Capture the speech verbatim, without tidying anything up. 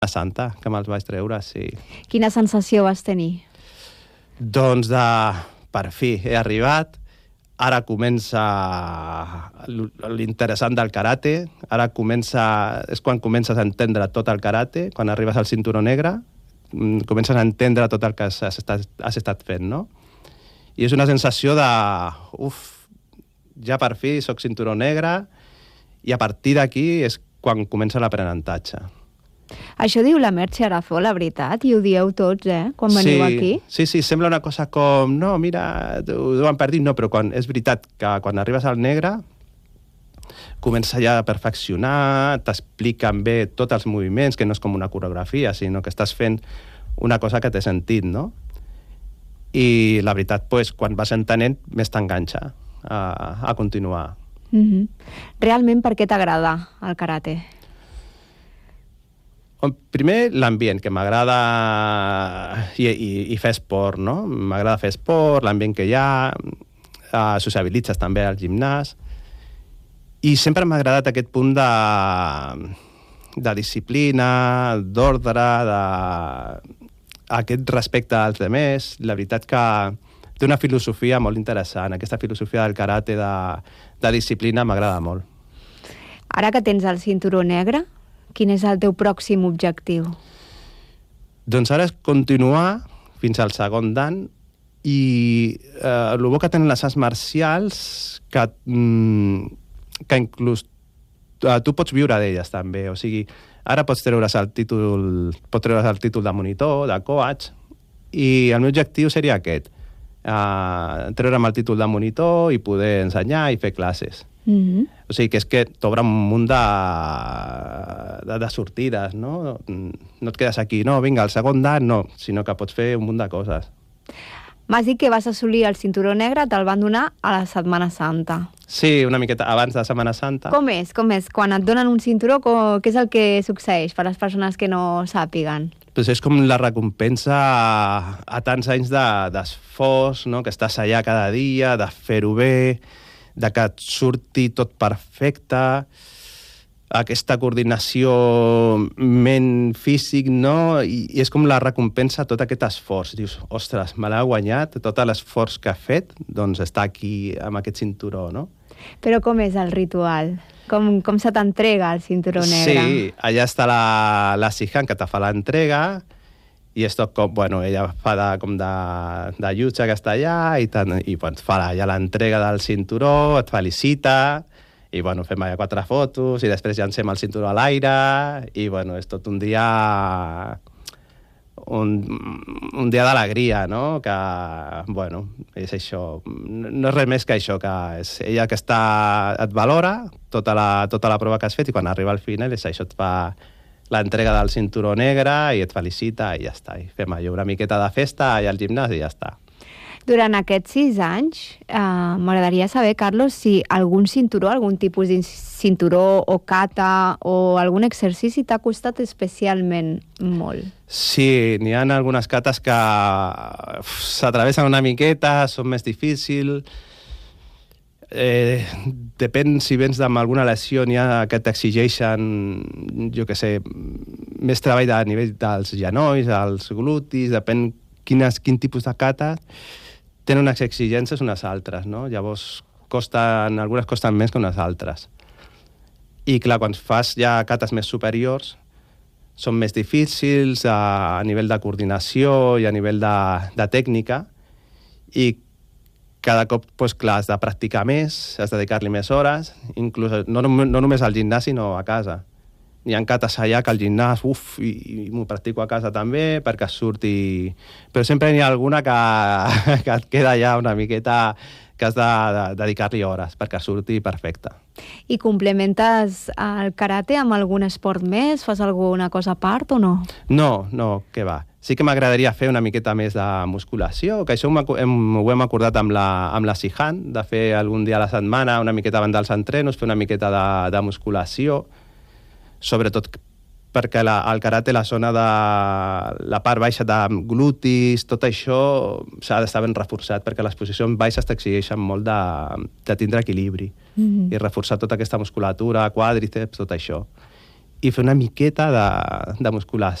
Santa, que me'ls vaig treure, sí. Quina sensació vas tenir? Doncs de, per fi, he arribat. Ara comença l'interessant del karate. Ara comença, és quan comences a entendre tot el karate. Quan arribes al cinturó negre, comences a entendre tot el que has estat, has estat fent, no? I és una sensació de... Uf, ja per fi soc cinturó negre, i a partir d'aquí és quan comença l'aprenentatge. Això diu la Merche Arazó, la veritat, i ho dieu tots, eh, quan veniu sí, aquí. Sí, sí, sembla una cosa com, no, mira, ho deuen per dir, no, però quan, és veritat que quan arribes al negre comença ja a perfeccionar, t'expliquen bé tots els moviments, que no és com una coreografia, sinó que estàs fent una cosa que té sentit, no? I la veritat, pues, quan vas entenent, més t'enganxa a, a continuar. Mm-hmm. Realment, per què t'agrada el karate? Primer, l'ambient, que m'agrada i, i, i fer esport, no? M'agrada fer esport, l'ambient que hi ha, uh, sociabilitzes també al gimnàs, i sempre m'ha agradat aquest punt de, de disciplina, d'ordre, de aquest respecte als demés. La veritat que té una filosofia molt interessant. Aquesta filosofia del karate de, de disciplina m'agrada molt. Ara que tens el cinturó negre, quin és el teu pròxim objectiu? Doncs ara és continuar fins al segon dan, i eh, el bo que tenen les arts marcials que, mm, que inclús eh, tu pots viure d'elles també, o sigui, ara pots treure's el títol, pots treure's el títol de monitor, de coach, i el meu objectiu seria aquest, eh, treure'm el títol de monitor i poder ensenyar i fer classes. Mm-hmm. O sigui, que és que t'obre un munt de, de, de sortides, no? No et quedes aquí, no, vinga, el segon dan, no, sinó que pots fer un munt de coses. M'has dit que vas assolir el cinturó negre, te'l van donar a la Setmana Santa. Sí, una miqueta abans de Setmana Santa. Com és? Com és? Quan et donen un cinturó, com, què és el que succeeix per a les persones que no sàpiguen? Pues és com la recompensa a, a tants anys d'esforç, de, no? Que estàs allà cada dia, de fer-ho bé, de que et surti tot perfecte, aquesta coordinació ment-físic, no? I, I és com la recompensa a tot aquest esforç. Dius, ostres, me l'ha guanyat, tot l'esforç que ha fet, doncs està aquí amb aquest cinturó, no? Però com és el ritual? Com, com se t'entrega el cinturó negre? Sí, allà està la, la Sihan, que te fa l'entrega, i és tot com, bueno, ella fa de, com de, de jutge que està allà, i, tant, i bueno, fa ja l'entrega del cinturó, et felicita, i bueno, fem allà quatre fotos, i després llancem el cinturó a l'aire, i bueno, és tot un dia un, un dia d'alegria, no? Que, bueno, és això, no és res més que això, que és ella que està, et valora tota la, tota la prova que has fet, i quan arriba al final és això, et fa l'entrega del cinturó negre i et felicita i ja està. I fem allò una miqueta de festa allà al gimnàs i ja està. Durant aquests sis anys, eh, m'agradaria saber, Carlos, si algun cinturó, algun tipus de cinturó o kata o algun exercici t'ha costat especialment molt. Sí, n'hi ha algunes kates que s'atravessen una miqueta, són més difícils. Eh, depèn si vens d'alguna lesió, n'hi ha que t'exigeixen, jo què sé, més treball a nivell dels genolls, als glutis, depèn quines, quin tipus de kata, tenen unes exigències unes altres, no? Llavors, costen, algunes costen més que unes altres. I clar, quan fas ja katas més superiors, són més difícils a, a nivell de coordinació i a nivell de, de tècnica, i cada cop, doncs, clar, has de practicar més, has de dedicar-li més hores, inclús no, no, no només al gimnàs, sinó a casa. N'hi ha kates allà que al gimnàs, uf, i, i m'ho practico a casa també, perquè surti... Però sempre n'hi ha alguna que, que et queda allà una miqueta, que has de, de dedicar-li hores perquè surti perfecte. I complementes el karate amb algun esport més? Fas alguna cosa a part o no? No, no, què va. Sí que m'agradaria fer una miqueta més de musculació, que això ho hem, ho hem acordat amb la, amb la Sihan, de fer algun dia a la setmana, una miqueta abans dels entrenos, fer una miqueta de, de musculació, sobretot perquè la, el karate, la zona de la part baixa de glutis, tot això s'ha d'estar ben reforçat, perquè les posicions baixes t'exigeixen molt de, de tindre equilibri, mm-hmm. i reforçar tota aquesta musculatura, quàdriceps, tot això. i fer una miqueta de, de musculació